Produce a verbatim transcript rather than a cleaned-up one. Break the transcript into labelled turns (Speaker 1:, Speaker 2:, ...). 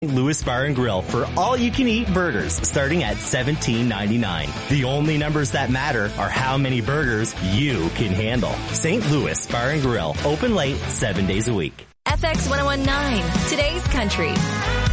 Speaker 1: Louis Bar and Grill for all-you-can-eat burgers starting at seventeen ninety-nine. The only numbers that matter are how many burgers you can handle. Saint Louis Bar and Grill, open late seven days a week.
Speaker 2: F X one oh one nine, today's country.